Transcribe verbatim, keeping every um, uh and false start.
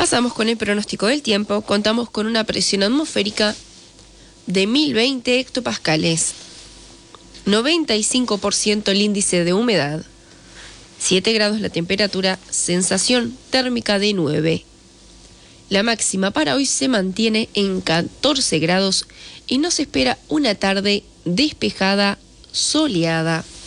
Pasamos con el pronóstico del tiempo. Contamos con una presión atmosférica de mil veinte hectopascales, noventa y cinco por ciento el índice de humedad, siete grados la temperatura, sensación térmica de nueve. La máxima para hoy se mantiene en catorce grados y nos espera una tarde despejada, soleada.